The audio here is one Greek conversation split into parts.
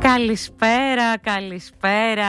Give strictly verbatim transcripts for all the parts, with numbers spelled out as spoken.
Καλησπέρα, καλησπέρα.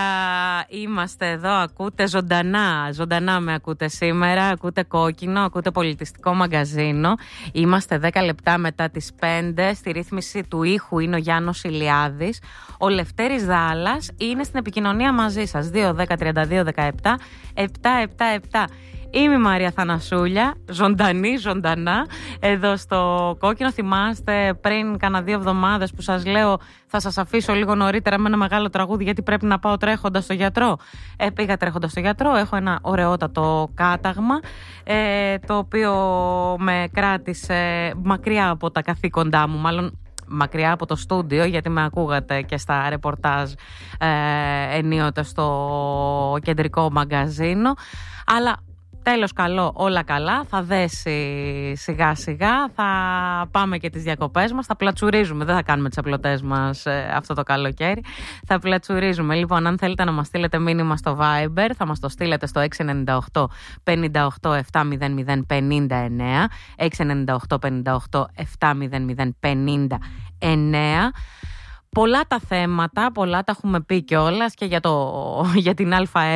Είμαστε εδώ, ακούτε ζωντανά. Ζωντανά με ακούτε σήμερα. Ακούτε Κόκκινο, ακούτε Πολιτιστικό Μαγκαζίνο. Είμαστε δέκα λεπτά μετά τις πέντε. Στη ρύθμιση του ήχου είναι ο Γιάννος Ηλιάδης. Ο Λευτέρης Δάλλας είναι στην επικοινωνία μαζί σας. δύο δέκα τριάντα δύο δεκαεπτά επτακόσια εβδομήντα επτά. Είμαι η Μαρία Θανασούλια, ζωντανή, ζωντανά, εδώ στο Κόκκινο. Θυμάστε πριν κάνα δύο εβδομάδες που σας λέω θα σας αφήσω λίγο νωρίτερα με ένα μεγάλο τραγούδι γιατί πρέπει να πάω τρέχοντας στο γιατρό. Ε, πήγα τρέχοντας στο γιατρό, έχω ένα ωραιότατο κάταγμα, ε, το οποίο με κράτησε μακριά από τα καθήκοντά μου, μάλλον μακριά από το στούντιο, γιατί με ακούγατε και στα ρεπορτάζ ε, ενίοτε στο κεντρικό μαγκαζίνο. Αλλά τέλος καλό, όλα καλά, θα δέσει σιγά σιγά, θα πάμε και τις διακοπές μας, θα πλατσουρίζουμε, δεν θα κάνουμε τις απλωτές μας ε, αυτό το καλοκαίρι, θα πλατσουρίζουμε. Λοιπόν, αν θέλετε να μας στείλετε μήνυμα στο Viber, θα μας το στείλετε στο έξι εννιά οκτώ πενήντα οκτώ εβδομήντα μηδέν πενήντα εννέα, έξι εννιά οκτώ πενήντα οκτώ εβδομήντα μηδέν πενήντα εννέα. Πολλά τα θέματα, πολλά τα έχουμε πει κιόλας και για, το, για την ΑΕ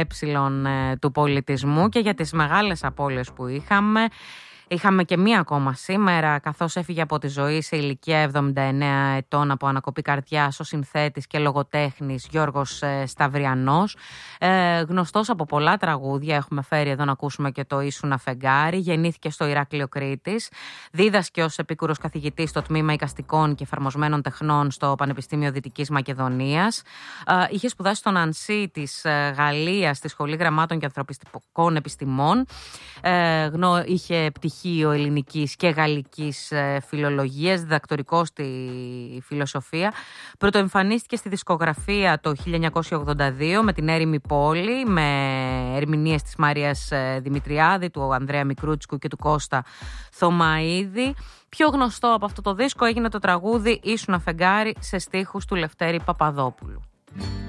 ε, του πολιτισμού και για τις μεγάλες απώλειες που είχαμε. Είχαμε και μία ακόμα σήμερα, καθώς έφυγε από τη ζωή σε ηλικία εβδομήντα εννέα ετών από ανακοπή καρδιάς ο συνθέτης και λογοτέχνης Γιώργος ε, Σταυριανός. Ε, γνωστός από πολλά τραγούδια, έχουμε φέρει εδώ να ακούσουμε και το Ήσουνα φεγγάρι. Γεννήθηκε στο Ηράκλειο Κρήτης. Δίδασκε ως επίκουρος καθηγητής στο Τμήμα Εικαστικών και Εφαρμοσμένων Τεχνών στο Πανεπιστήμιο Δυτικής Μακεδονίας. Ε, είχε σπουδάσει στο Νανσί της ε, Γαλλίας, στη Σχολή Γραμμάτων και Ανθρωπιστικών Επιστημών. Ε, γνω, είχε πτυχίο ελληνικής και γαλλικής φιλολογίας, διδακτορικό στη φιλοσοφία. Πρωτοεμφανίστηκε στη δισκογραφία το χίλια εννιακόσια ογδόντα δύο με την Έρημη Πόλη, με ερμηνείες της Μαρίας Δημητριάδη, του Ανδρέα Μικρούτσικου και του Κώστα Θωμαίδη. Πιο γνωστό από αυτό το δίσκο έγινε το τραγούδι Ήσουνα φεγγάρι σε στίχους του Λευτέρη Παπαδόπουλου.